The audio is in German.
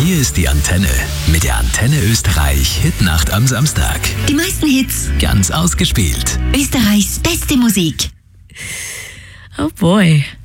Hier ist die Antenne mit der Antenne Österreich Hitnacht am Samstag. Die meisten Hits. Ganz ausgespielt. Österreichs beste Musik. Oh boy.